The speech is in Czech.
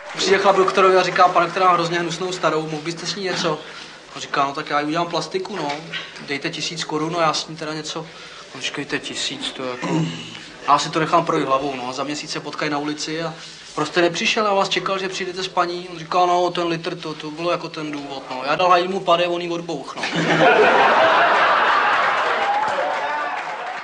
Přijde chlap doktorovi a říká, pane, která má hrozně hnusnou starou, mohl byste s ní něco? A říká, no tak já jí udělám plastiku, no. Dejte 1000 korun, no já s ní teda něco. No říkejte 1000, to jako... Já si to nechám projít hlavou, no. Za měsíc se potkají na ulici a prostě nepřišel, já vás čekal, že přijdete s paní. On říká, no ten litr, to bylo jako ten důvod, no. Já dal mu pade, on jí odbouch, no.